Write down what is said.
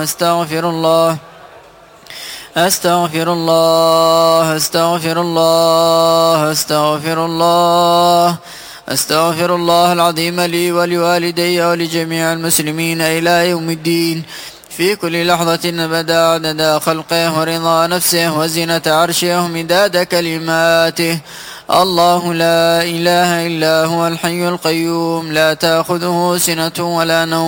أستغفر الله أستغفر الله أستغفر الله أستغفر الله أستغفر الله العظيم لي ولوالدي ولجميع المسلمين إلى يوم الدين في كل لحظة أبدا عدد خلقه ورضا نفسه وزنة عرشه ومداد كلماته. الله لا إله إلا هو الحي القيوم لا تأخذه سنة ولا نوم